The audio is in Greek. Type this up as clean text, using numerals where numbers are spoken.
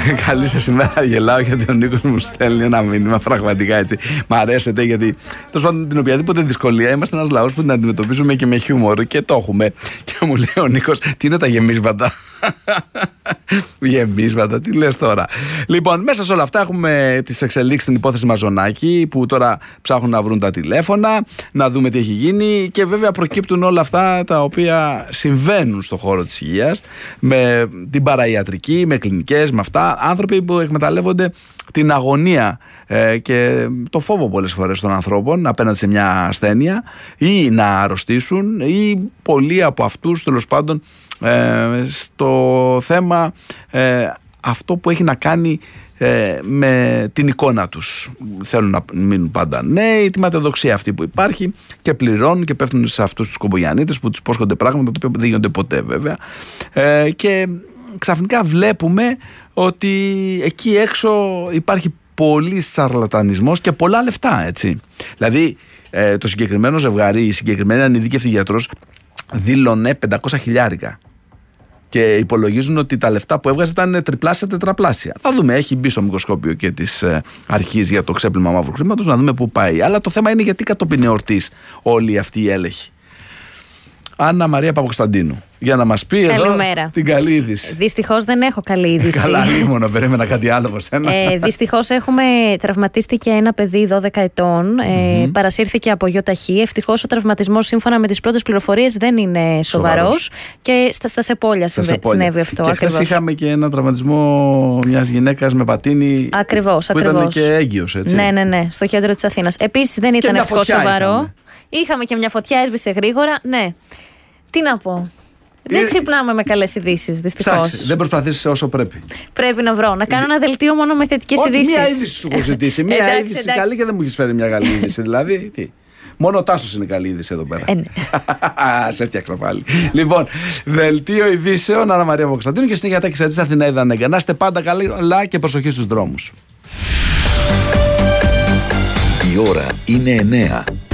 Καλή σας ημέρα, γελάω γιατί ο Νίκος μου στέλνει ένα μήνυμα πραγματικά έτσι. Μ' αρέσετε γιατί τέλος πάντων την οποιαδήποτε δυσκολία είμαστε ένας λαός που την αντιμετωπίζουμε και με χιούμορ και το έχουμε. Και μου λέει ο Νίκος, τι είναι τα γεμίσματα. Γεμίσματα, τι λες τώρα. Λοιπόν, μέσα σε όλα αυτά έχουμε τις εξελίξεις στην υπόθεση Μαζονάκη, που τώρα ψάχνουν να βρουν τα τηλέφωνα, να δούμε τι έχει γίνει, και βέβαια προκύπτουν όλα αυτά τα οποία συμβαίνουν στον χώρο της υγείας, με την παραϊατρική, με κλινικές, με αυτά. Άνθρωποι που εκμεταλλεύονται την αγωνία και το φόβο πολλές φορές των ανθρώπων απέναντι σε μια ασθένεια, ή να αρρωστήσουν, ή πολλοί από αυτούς τέλος πάντων στο θέμα αυτό που έχει να κάνει με την εικόνα τους. Θέλουν να μείνουν πάντα νέοι, τη ματαιοδοξία αυτή που υπάρχει, και πληρώνουν και πέφτουν σε αυτούς τους κομπογιανίτες που τους υπόσχονται πράγματα που δεν γίνονται ποτέ βέβαια, και ξαφνικά βλέπουμε ότι εκεί έξω υπάρχει πολύ σαρλατανισμός και πολλά λεφτά, έτσι. Δηλαδή το συγκεκριμένο ζευγάρι, η συγκεκριμένη ανειδίκευτη γιατρός δήλωνε 500 χιλιάρικα και υπολογίζουν ότι τα λεφτά που έβγαζε ήταν τριπλάσια, τετραπλάσια. Θα δούμε, έχει μπει στο μικροσκόπιο και της αρχής για το ξέπλυμα μαύρου χρήματος, να δούμε πού πάει. Αλλά το θέμα είναι γιατί κατόπιν εορτής όλοι αυτοί οι έλεγχοι. Άννα Μαρία Παπακοσταντίνου, για να μας πει εδώ την καλή είδηση. Δυστυχώς δεν έχω καλή είδηση. Καλά, λίμωνο, περίμενα κάτι άλλο από σένα. Δυστυχώς τραυματίστηκε ένα παιδί 12 ετών, παρασύρθηκε από γιοταχή. Ευτυχώς ο τραυματισμός, σύμφωνα με τις πρώτες πληροφορίες, δεν είναι σοβαρός και στα Σεπόλια συνέβη αυτό. Και χθες είχαμε και ένα τραυματισμό μιας γυναίκας με πατίνι. Ακριβώς. Που ήταν και έγκυος, έτσι. Ναι, στο κέντρο της Αθήνας. Επίσης δεν ήταν ευτυχώς σοβαρό. Είχαμε και μια φωτιά, έσβησε γρήγορα. Ναι. Τι να πω. Δεν ξυπνάμε με καλές ειδήσεις, δυστυχώς. Δεν προσπαθήσεις όσο πρέπει. Πρέπει να βρω. Να κάνω ένα δελτίο μόνο με θετικές ειδήσεις. Μία είδηση σου έχω ζητήσει. Μία είδηση καλή και δεν μου έχεις φέρει μια καλή είδηση. Δηλαδή, τι. Μόνο ο Τάσος είναι καλή είδηση εδώ πέρα. Ναι. Σε έφτιαξα πάλι. Λοιπόν, δελτίο ειδήσεων, Άννα Μαρία Παπακοσταντίνου, και συνέχεια τα εξαρτήσεις Αθηναίδα Νέγκα. Να είστε πάντα καλά και προσοχή στους δρόμους. Η ώρα είναι 9.